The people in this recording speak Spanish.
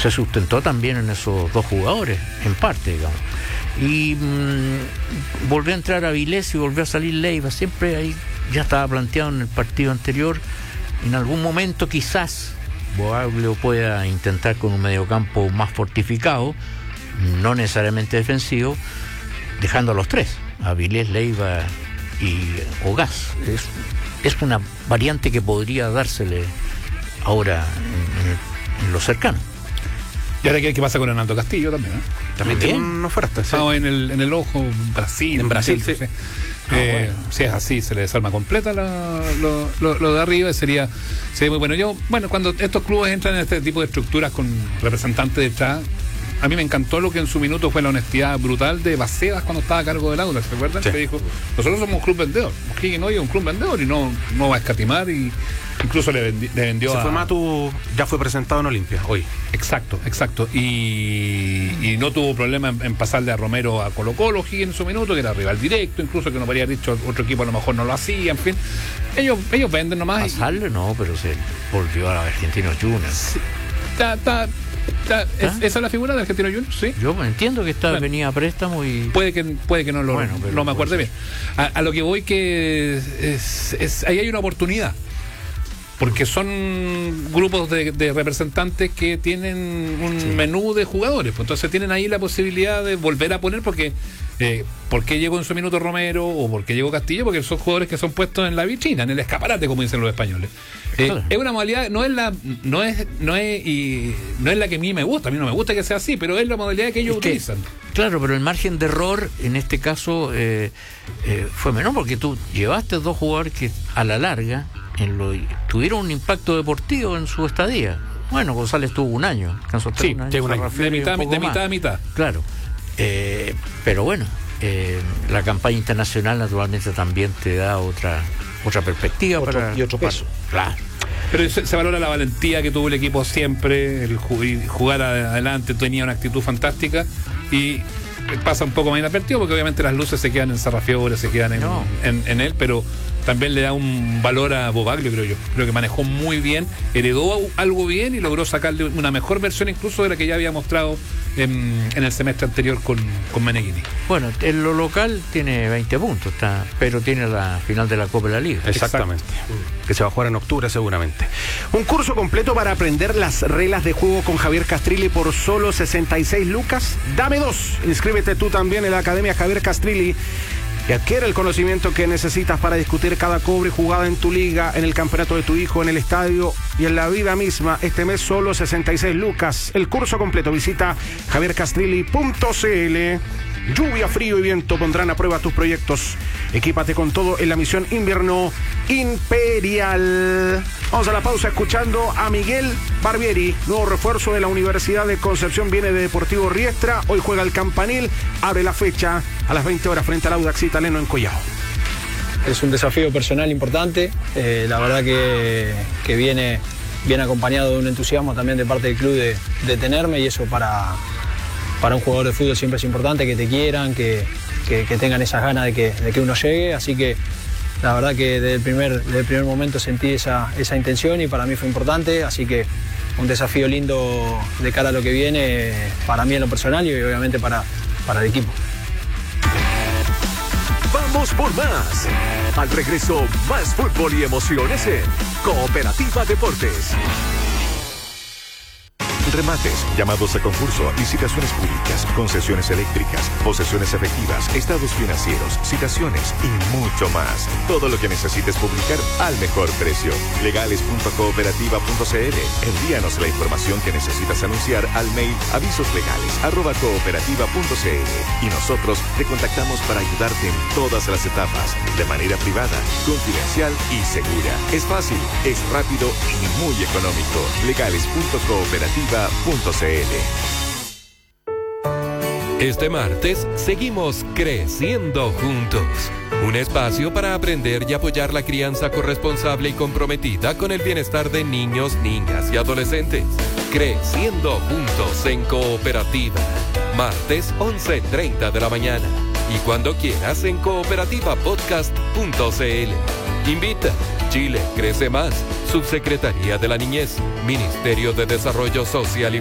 se sustentó también en esos dos jugadores, en parte, digamos. Y volvió a entrar Avilés y volvió a salir Leiva. Siempre ahí ya estaba planteado en el partido anterior. En algún momento quizás Boaglio pueda intentar con un mediocampo más fortificado, no necesariamente defensivo, dejando a los tres, Avilés, Leiva y Ogás. Es una variante que podría dársele ahora en lo cercano. Y ahora qué pasa con Hernando Castillo también, ¿eh? También tiene una oferta. Sí. En el ojo, Brasil. En Brasil, sí. Bueno. Si es así, se le desarma completa lo de arriba, sería muy bueno. Cuando estos clubes entran en este tipo de estructuras con representantes detrás, a mí me encantó lo que en su minuto fue la honestidad brutal de Bacedas cuando estaba a cargo del Audax, ¿se acuerdan? Sí. Que dijo, nosotros somos un club vendedor, O'Higgins hoy es un club vendedor y no va a escatimar, y incluso le vendió se fue Matu, ya fue presentado en Olimpia hoy. Exacto. Y no tuvo problema en pasarle a Romero a Colo-Colo, O'Higgins en su minuto, que era rival directo, incluso que no habría dicho otro equipo a lo mejor no lo hacía, en fin. Ellos venden nomás. Pasarle no, pero se volvió a Argentinos Juniors. Sí. ¿Esa es la figura de Argentino Juniors? Sí. Yo entiendo que venía a préstamo y... Puede que no me acuerde bien. A lo que voy que ahí hay una oportunidad. Porque son grupos de representantes que tienen un menú de jugadores. Pues entonces tienen ahí la posibilidad de volver a poner porque... ¿Por qué llegó en su minuto Romero o por qué llegó Castillo? Porque son jugadores que son puestos en la vitrina, en el escaparate, como dicen los españoles. Claro. Es una modalidad, no es la que a mí me gusta. A mí no me gusta que sea así, pero es la modalidad que ellos utilizan. Claro, pero el margen de error en este caso fue menor, porque tú llevaste dos jugadores que a la larga tuvieron un impacto deportivo en su estadía. Bueno, González tuvo un año, alcanzó a tener un año, de mitad a mitad. Claro. Pero bueno, la campaña internacional naturalmente también te da otra perspectiva y otro peso. Claro. Pero se valora la valentía que tuvo el equipo siempre, el jugar adelante, tenía una actitud fantástica y pasa un poco más inadvertido porque obviamente las luces se quedan en Sarrafiore, se quedan en él, pero también le da un valor a Bobaglio, creo yo. Creo que manejó muy bien, heredó algo bien y logró sacarle una mejor versión incluso de la que ya había mostrado en el semestre anterior con Meneghini. Bueno, en lo local tiene 20 puntos, pero tiene la final de la Copa de la Liga. Exactamente. Que se va a jugar en octubre seguramente. Un curso completo para aprender las reglas de juego con Javier Castrilli por solo 66 lucas. Dame 2. Inscríbete tú también en la Academia Javier Castrilli y adquiere el conocimiento que necesitas para discutir cada cobre y jugada en tu liga, en el campeonato de tu hijo, en el estadio y en la vida misma. Este mes solo 66 lucas. El curso completo. Visita javiercastrilli.cl. Lluvia, frío y viento pondrán a prueba tus proyectos. Equípate con todo en la misión invierno Imperial. Vamos a la pausa escuchando a Miguel Barbieri, nuevo refuerzo de la Universidad de Concepción, viene de Deportivo Riestra. Hoy juega el Campanil, abre la fecha a las 20 horas frente al Audax Italiano en Collao. Es un desafío personal importante, la verdad que viene acompañado de un entusiasmo también de parte del club de tenerme, y eso para un jugador de fútbol siempre es importante, que te quieran, que tengan esas ganas de que uno llegue, así que la verdad que desde el primer momento sentí esa intención y para mí fue importante, así que un desafío lindo de cara a lo que viene para mí en lo personal y obviamente para el equipo. Vamos por más. Al regreso, más fútbol y emociones en Cooperativa Deportes. Remates, llamados a concurso, licitaciones públicas, concesiones eléctricas, posesiones efectivas, estados financieros, citaciones y mucho más. Todo lo que necesites publicar al mejor precio. Legales.cooperativa.cl. Envíanos la información que necesitas anunciar al mail avisoslegales@cooperativa.cl y nosotros te contactamos para ayudarte en todas las etapas, de manera privada, confidencial y segura. Es fácil, es rápido y muy económico. Legales.cooperativa.cl. Este martes seguimos creciendo juntos. Un espacio para aprender y apoyar la crianza corresponsable y comprometida con el bienestar de niños, niñas y adolescentes. Creciendo juntos en Cooperativa. Martes 11:30 de la mañana. Y cuando quieras en cooperativapodcast.cl. Invita. Chile crece más. Subsecretaría de la Niñez. Ministerio de Desarrollo Social y